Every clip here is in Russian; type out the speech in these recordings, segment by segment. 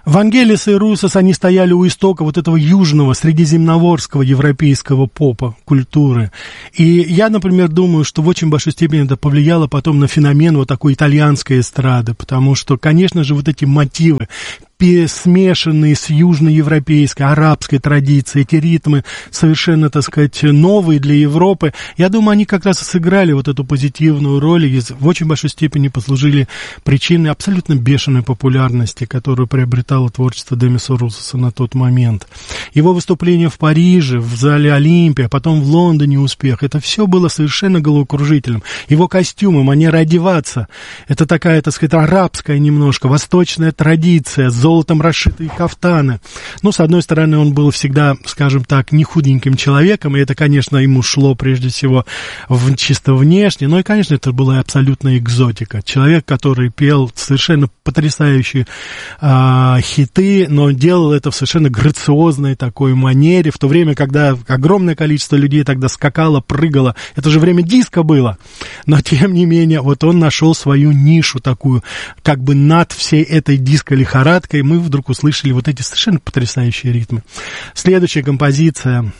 Вангелис и Русос, они стояли у истока вот этого южного, средиземноморского, европейского попа, культуры. И я, например, думаю, что в очень большой степени это повлияло потом на феномен вот такой итальянской эстрады, потому что, конечно же, вот эти мотивы, смешанные с южноевропейской, арабской традицией, эти ритмы совершенно, так сказать, новые для Европы, я думаю, они как раз и сыграли вот эту позитивную роль и в очень большой степени послужили причиной абсолютно бешеной популярности, которую приобретало творчество Демиса Русоса на тот момент. Его выступление в Париже, в зале Олимпия, потом в Лондоне успех, это все было совершенно головокружительным. Его костюмы, манера одеваться, это такая, так сказать, арабская немножко, восточная традиция, золотом расшитые кафтаны. Ну, с одной стороны, он был всегда, скажем так, не худеньким человеком, и это, конечно, ему шло прежде всего чисто внешне, но и, конечно, это была абсолютная экзотика. Человек, который пел совершенно потрясающие хиты, но делал это в совершенно грациозной такой манере, в то время, когда огромное количество людей тогда скакало, прыгало. Это же время диска было. Но, тем не менее, вот он нашел свою нишу такую, как бы над всей этой диско-лихорадкой, и мы вдруг услышали вот эти совершенно потрясающие ритмы. Следующая композиция,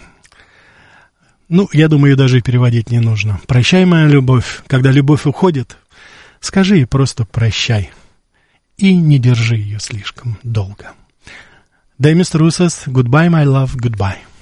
ну, я думаю, ее даже и переводить не нужно. «Прощай, моя любовь». Когда любовь уходит, скажи ей просто «прощай». И не держи ее слишком долго. Демис Русос, «Goodbye, my love, goodbye».